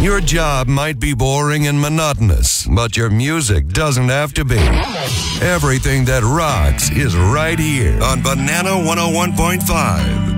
Your job might be boring and monotonous, but your music doesn't have to be. Everything that rocks is right here on Banana 101.5.